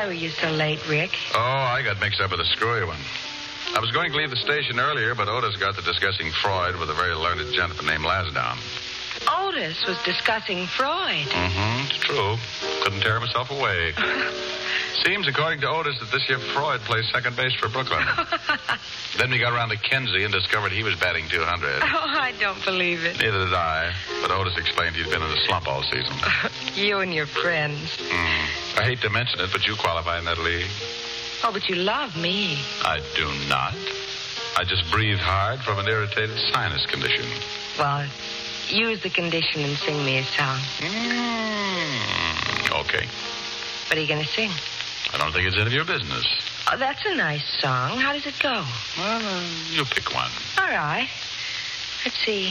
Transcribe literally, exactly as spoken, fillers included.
Why were you so late, Rick? Oh, I got mixed up with a screwy one. I was going to leave the station earlier, but Otis got to discussing Freud with a very learned gentleman named Lasdown. Otis was discussing Freud. Mm-hmm, it's true. Couldn't tear myself away. Seems, according to Otis, that this year Freud plays second base for Brooklyn. Then we got around to Kenzie and discovered he was batting two hundred. Oh, I don't believe it. Neither did I. But Otis explained he'd been in a slump all season. You and your friends. Mm. I hate to mention it, but you qualify in that league. Oh, but you love me. I do not. I just breathe hard from an irritated sinus condition. Well, use the condition and sing me a song. Mm. Okay. What are you going to sing? I don't think it's any of your business. Oh, that's a nice song. How does it go? Well, uh, you pick one. All right. Let's see.